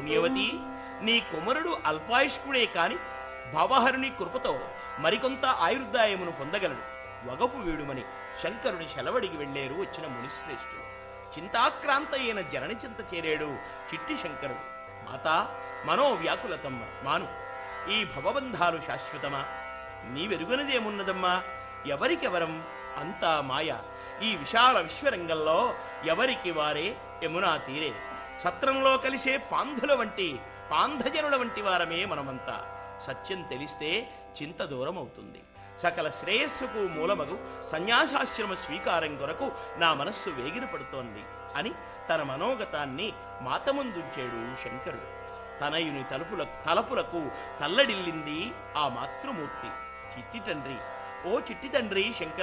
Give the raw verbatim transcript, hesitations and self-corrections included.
పుణ్యవతి, నీ కుమారుడు అల్పాయుష్కుడే కాని భవహరుని కృపతో మరికొంత ఆయుర్దాయమును పొందగలడు. వగపు వీడుమని శంకరుని సెలవడికి వెళ్లేరు వచ్చిన మునిశ్రేష్ఠుడు. చింతాక్రాంత అయిన జనని చింత చేరాడు చిట్టి శంకరుడు. మాతా, మనోవ్యాకులతమ్మ మాను, ఈ భవబంధాలు శాశ్వతమా? నీవెరుగనిదేమున్నదమ్మా? ఎవరికెవరం అంతా మాయ. ఈ విశాల విశ్వరంగంలో ఎవరికి వారే యమునా తీరే. సత్రంలో కలిసే పాంధుల వంటి పాంధజనుల వంటి వారమే మనమంతా. సత్యం తెలిస్తే చింత దూరం అవుతుంది. సకల శ్రేయస్సుకు మూలమగు సన్యాసాశ్రమ స్వీకారం కొరకు నా మనస్సు వేగిర పడుతోంది అని తన మనోగతాన్ని మాతముందుంచాడు శంకరుడు. తనయుని తలుపుల తలపులకు తల్లడిల్లింది ఆ మాతృమూర్తి. చిట్టి తండ్రి, ఓ చిట్టి తండ్రి శంకర,